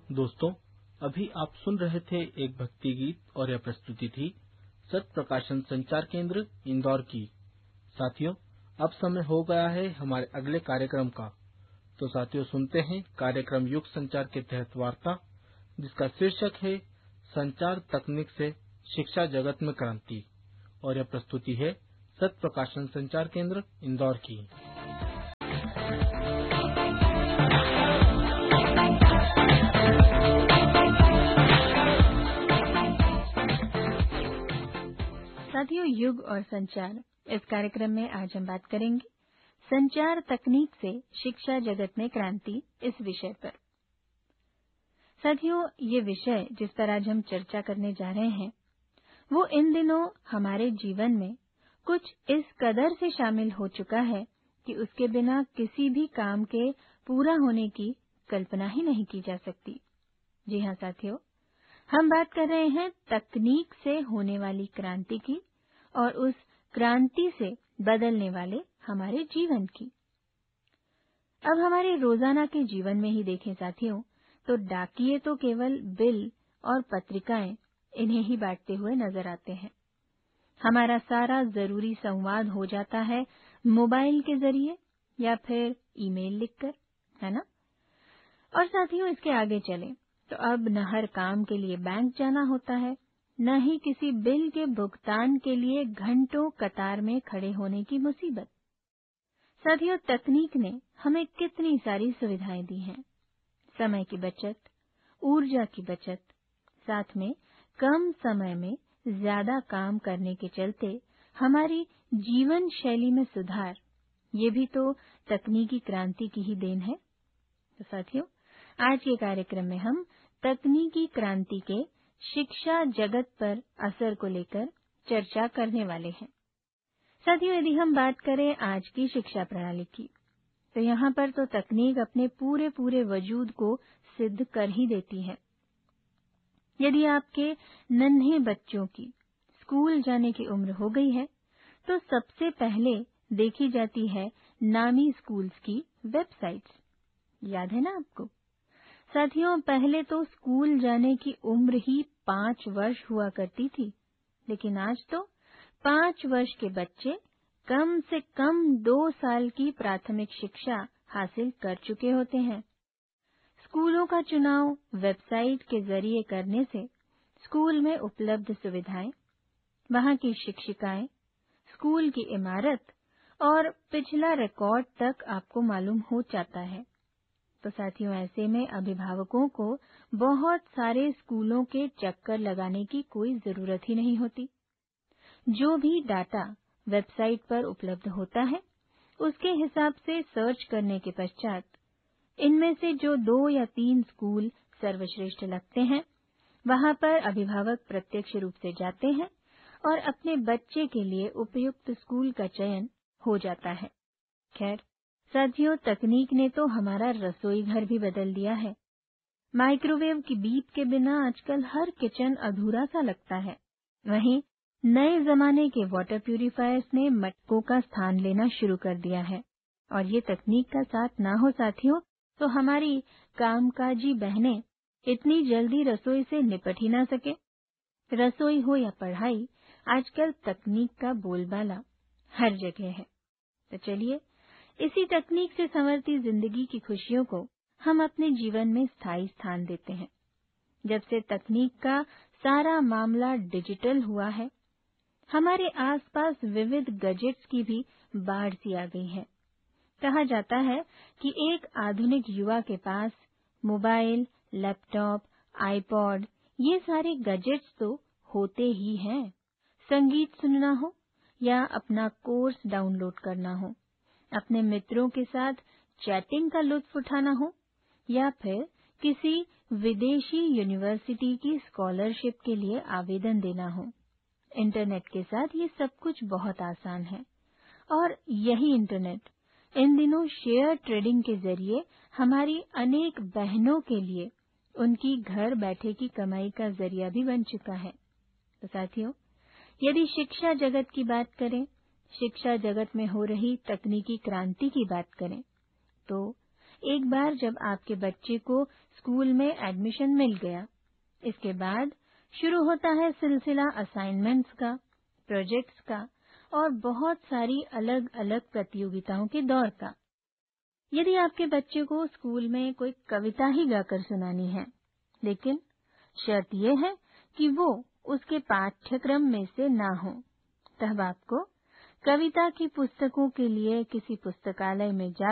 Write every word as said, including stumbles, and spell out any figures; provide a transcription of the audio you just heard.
दोस्तों, अभी आप सुन रहे थे एक भक्ति गीत और यह प्रस्तुति थी सत प्रकाशन संचार केंद्र इंदौर की। साथियों, अब समय हो गया है हमारे अगले कार्यक्रम का। तो साथियों, सुनते हैं कार्यक्रम युग संचार के तहत वार्ता, जिसका शीर्षक है संचार तकनीक से शिक्षा जगत में क्रांति, और यह प्रस्तुति है सत प्रकाशन संचार केंद्र इंदौर की। साथियों, युग और संचार इस कार्यक्रम में आज हम बात करेंगे संचार तकनीक से शिक्षा जगत में क्रांति इस विषय पर। साथियों, ये विषय जिस पर आज हम चर्चा करने जा रहे हैं वो इन दिनों हमारे जीवन में कुछ इस कदर से शामिल हो चुका है कि उसके बिना किसी भी काम के पूरा होने की कल्पना ही नहीं की जा सकती। जी हाँ साथियों, हम बात कर रहे हैं तकनीक से होने वाली क्रांति की और उस क्रांति से बदलने वाले हमारे जीवन की। अब हमारे रोजाना के जीवन में ही देखें साथियों, तो डाकिये तो केवल बिल और पत्रिकाएं इन्हें ही बांटते हुए नजर आते हैं। हमारा सारा जरूरी संवाद हो जाता है मोबाइल के जरिए या फिर ईमेल लिखकर, है ना। और साथियों, इसके आगे चलें तो अब न हर काम के लिए बैंक जाना होता है, न ही किसी बिल के भुगतान के लिए घंटों कतार में खड़े होने की मुसीबत। साथियों, तकनीक ने हमें कितनी सारी सुविधाएं दी हैं। समय की बचत, ऊर्जा की बचत, साथ में कम समय में ज्यादा काम करने के चलते हमारी जीवन शैली में सुधार, ये भी तो तकनीकी क्रांति की ही देन है। तो साथियों, आज के कार्यक्रम में हम तकनीकी क्रांति के शिक्षा जगत पर असर को लेकर चर्चा करने वाले हैं। साथियों, यदि हम बात करें आज की शिक्षा प्रणाली की, तो यहाँ पर तो तकनीक अपने पूरे पूरे वजूद को सिद्ध कर ही देती है। यदि आपके नन्हे बच्चों की स्कूल जाने की उम्र हो गई है, तो सबसे पहले देखी जाती है नामी स्कूल्स की वेबसाइट्स। याद है ना आपको? साथियों, पहले तो स्कूल जाने की उम्र ही पांच वर्ष हुआ करती थी, लेकिन आज तो पांच वर्ष के बच्चे कम से कम दो साल की प्राथमिक शिक्षा हासिल कर चुके होते हैं। स्कूलों का चुनाव वेबसाइट के जरिए करने से स्कूल में उपलब्ध सुविधाएं, वहां की शिक्षिकाएं, स्कूल की इमारत और पिछला रिकॉर्ड तक आपको मालूम हो जाता है। तो साथियों, ऐसे में अभिभावकों को बहुत सारे स्कूलों के चक्कर लगाने की कोई जरूरत ही नहीं होती। जो भी डाटा वेबसाइट पर उपलब्ध होता है, उसके हिसाब से सर्च करने के पश्चात इनमें से जो दो या तीन स्कूल सर्वश्रेष्ठ लगते हैं, वहां पर अभिभावक प्रत्यक्ष रूप से जाते हैं और अपने बच्चे के लिए उपयुक्त स्कूल का चयन हो जाता है। खैर साथियों, तकनीक ने तो हमारा रसोई घर भी बदल दिया है। माइक्रोवेव की बीप के बिना आजकल हर किचन अधूरा सा लगता है। वहीं नए जमाने के वाटर प्यूरिफायर्स ने मटकों का स्थान लेना शुरू कर दिया है। और ये तकनीक का साथ ना हो साथियों, तो हमारी कामकाजी बहनें इतनी जल्दी रसोई से निपट ही ना सके। रसोई हो या पढ़ाई, आजकल तकनीक का बोलबाला हर जगह है। तो चलिए, इसी तकनीक से संवरती जिंदगी की खुशियों को हम अपने जीवन में स्थायी स्थान देते हैं। जब से तकनीक का सारा मामला डिजिटल हुआ है, हमारे आसपास विविध गैजेट्स की भी बाढ़ सी आ गई है। कहा जाता है कि एक आधुनिक युवा के पास मोबाइल, लैपटॉप, आईपॉड, ये सारे गैजेट्स तो होते ही हैं। संगीत सुनना हो या अपना कोर्स डाउनलोड करना हो, अपने मित्रों के साथ चैटिंग का लुत्फ उठाना हो या फिर किसी विदेशी यूनिवर्सिटी की स्कॉलरशिप के लिए आवेदन देना हो, इंटरनेट के साथ ये सब कुछ बहुत आसान है। और यही इंटरनेट इन दिनों शेयर ट्रेडिंग के जरिए हमारी अनेक बहनों के लिए उनकी घर बैठे की कमाई का जरिया भी बन चुका है। तो साथियों, यदि शिक्षा जगत की बात करें, शिक्षा जगत में हो रही तकनीकी क्रांति की बात करें, तो एक बार जब आपके बच्चे को स्कूल में एडमिशन मिल गया, इसके बाद शुरू होता है सिलसिला असाइनमेंट्स का, प्रोजेक्ट्स का और बहुत सारी अलग अलग प्रतियोगिताओं के दौर का। यदि आपके बच्चे को स्कूल में कोई कविता ही गाकर सुनानी है, लेकिन शर्त यह है कि वो उसके पाठ्यक्रम में से ना हो, तब आपको कविता की पुस्तकों के लिए किसी पुस्तकालय में जा